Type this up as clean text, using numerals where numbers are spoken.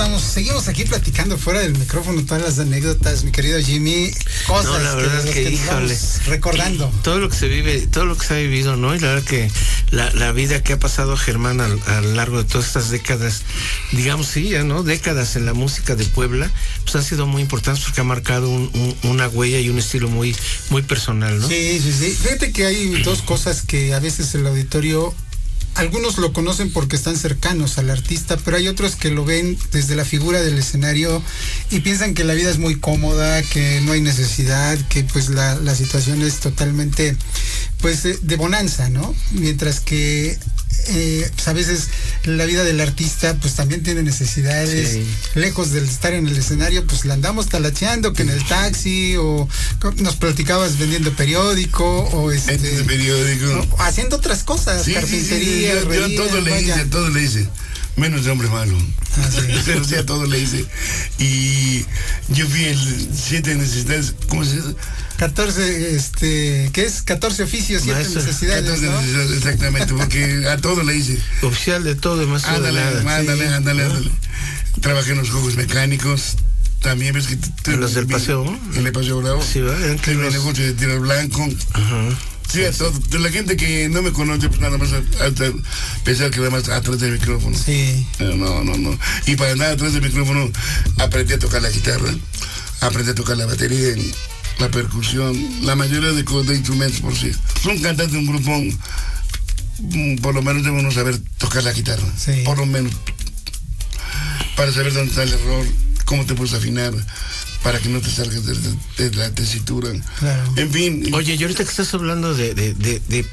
seguimos aquí platicando fuera del micrófono todas las anécdotas, mi querido Jimmy, cosas no, la verdad que híjole, recordando. Todo lo que se vive, todo lo que se ha vivido, ¿no? Y la verdad que la vida que ha pasado Germán a lo largo de todas estas décadas, digamos, sí, ya, ¿no? Décadas en la música de Puebla, pues han sido muy importantes porque ha marcado una huella y un estilo muy, muy personal, ¿no? Sí. Fíjate que hay dos cosas que a veces el auditorio, algunos lo conocen porque están cercanos al artista, pero hay otros que lo ven desde la figura del escenario y piensan que la vida es muy cómoda, que no hay necesidad, que pues la situación es totalmente pues de bonanza, ¿no? Mientras que pues a veces la vida del artista pues también tiene necesidades, sí. Lejos de estar en el escenario pues la andamos talacheando, que en el taxi, o nos platicabas vendiendo periódico, o periódico, o haciendo otras cosas, sí, carpintería, sí. Yo todo le hice, menos de hombre malo. Pero sí, a todo le hice. Y yo fui el 7 necesidades, ¿cómo se dice? 14, ¿qué es? 14 oficios, 7 necesidades, 14 ¿no? necesidades, exactamente, porque a todo le hice. Oficial de todo, más ándale. Trabajé en los juegos mecánicos. También ves que los del paseo, ¿no? En el Paseo Bravo. Sí, va. En el negocio de tiro blanco. Ajá. Sí, a todo. De la gente que no me conoce, pues nada más pensar que nada más atrás del micrófono. Sí. No. Y para andar atrás del micrófono aprendí a tocar la guitarra, aprendí a tocar la batería, la percusión, la mayoría de instrumentos por sí. Un cantante de un grupo, por lo menos debemos saber tocar la guitarra. Sí. Por lo menos. Para saber dónde está el error, cómo te puedes afinar, para que no te salgas de la tesitura. Claro. En fin. Oye, y ahorita que estás hablando de